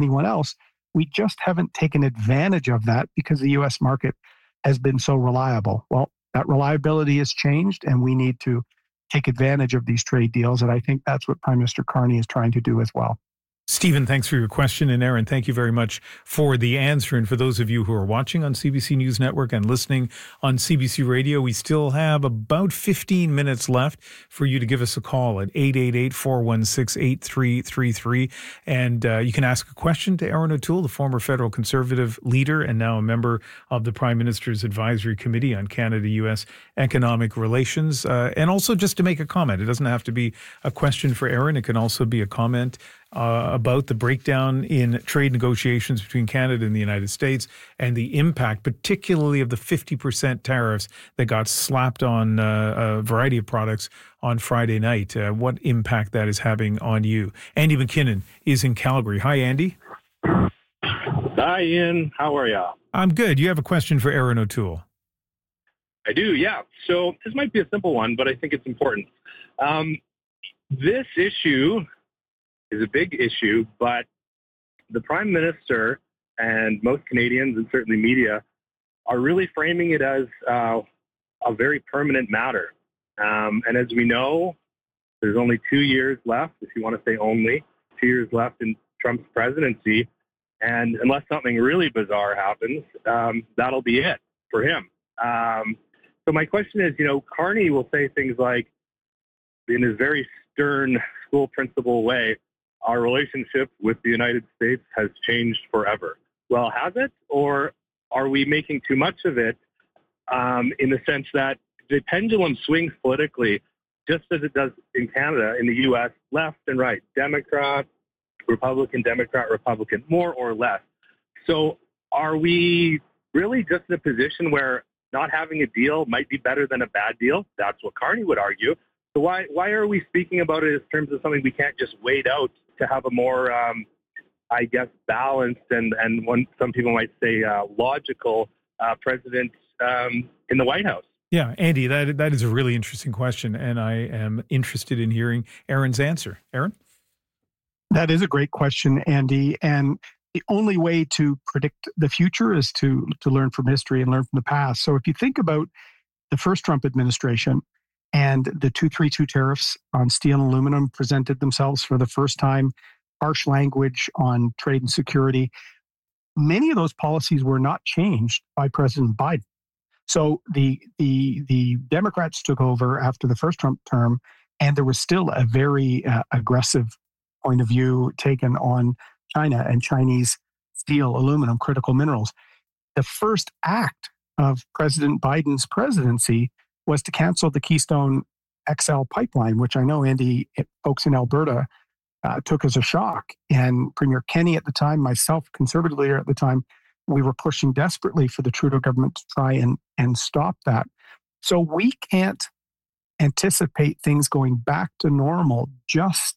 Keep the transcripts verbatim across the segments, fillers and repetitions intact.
anyone else. We just haven't taken advantage of that because the U S market has been so reliable. Well, that reliability has changed, and we need to take advantage of these trade deals. And I think that's what Prime Minister Carney is trying to do as well. Stephen, thanks for your question. And Aaron, thank you very much for the answer. And for those of you who are watching on C B C News Network and listening on C B C Radio, we still have about fifteen minutes left for you to give us a call at eight eight eight, four one six, eight three three three. And uh, you can ask a question to Erin O'Toole, the former federal Conservative leader and now a member of the Prime Minister's Advisory Committee on Canada-U S Economic Relations. Uh, and also just to make a comment. It doesn't have to be a question for Erin. It can also be a comment Uh, about the breakdown in trade negotiations between Canada and the United States and the impact, particularly of the fifty percent tariffs that got slapped on uh, a variety of products on Friday night. Uh, what impact that is having on you. Andy McKinnon is in Calgary. Hi, Andy. Hi, Ian. How are you? I'm good. You have a question for Erin O'Toole. I do, yeah. So this might be a simple one, but I think it's important. Um, this issue is a big issue, but the Prime Minister and most Canadians and certainly media are really framing it as uh, a very permanent matter. Um, and as we know, there's only two years left, if you want to say only, two years left in Trump's presidency. And unless something really bizarre happens, um, that'll be it for him. Um, so my question is, you know, Carney will say things like, in his very stern school principal way, our relationship with the United States has changed forever. Well, has it? Or are we making too much of it um, in the sense that the pendulum swings politically just as it does in Canada, in the U S, left and right, Democrat, Republican, Democrat, Republican, more or less. So are we really just in a position where not having a deal might be better than a bad deal? That's what Carney would argue. So why why are we speaking about it in terms of something we can't just wait out to have a more, um, I guess, balanced and, and one, some people might say uh, logical uh, president um, in the White House? Yeah, Andy, that that is a really interesting question, and I am interested in hearing Erin's answer. Erin? That is a great question, Andy. And the only way to predict the future is to, to learn from history and learn from the past. So if you think about the first Trump administration, and the two thirty-two tariffs on steel and aluminum presented themselves for the first time, harsh language on trade and security. Many of those policies were not changed by President Biden. So the, the, the Democrats took over after the first Trump term, and there was still a very uh, aggressive point of view taken on China and Chinese steel, aluminum, critical minerals. The first act of President Biden's presidency was to cancel the Keystone X L pipeline, which I know, Andy, folks in Alberta uh, took as a shock. And Premier Kenney at the time, myself, Conservative leader at the time, we were pushing desperately for the Trudeau government to try and, and stop that. So we can't anticipate things going back to normal just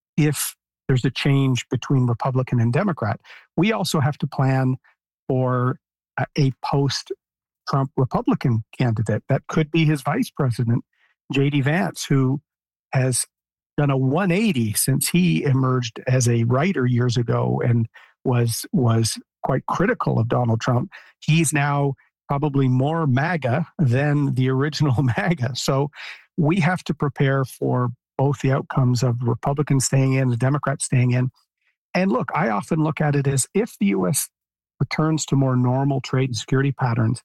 if there's a change between Republican and Democrat. We also have to plan for a, a post Trump Republican candidate. That could be his vice president, J D Vance, who has done a one eighty since he emerged as a writer years ago and was was quite critical of Donald Trump. He's now probably more MAGA than the original MAGA. So we have to prepare for both the outcomes of Republicans staying in, the Democrats staying in. And look, I often look at it as if the U S returns to more normal trade and security patterns,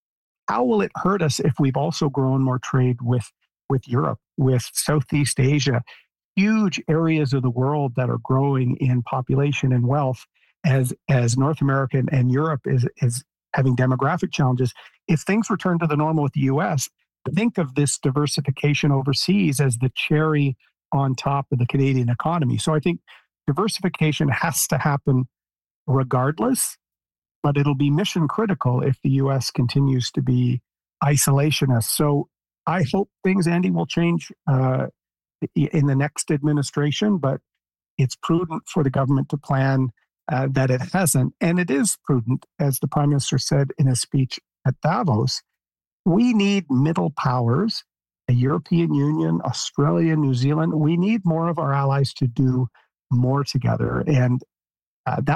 how will it hurt us if we've also grown more trade with, with Europe, with Southeast Asia, huge areas of the world that are growing in population and wealth as, as North America and Europe is, is having demographic challenges? If things return to the normal with the U S, think of this diversification overseas as the cherry on top of the Canadian economy. So I think diversification has to happen regardless, but it'll be mission critical if the U S continues to be isolationist. So I hope things, Andy, will change uh, in the next administration, but it's prudent for the government to plan uh, that it hasn't. And it is prudent, as the Prime Minister said in his speech at Davos. We need middle powers, the European Union, Australia, New Zealand. We need more of our allies to do more together. And uh, that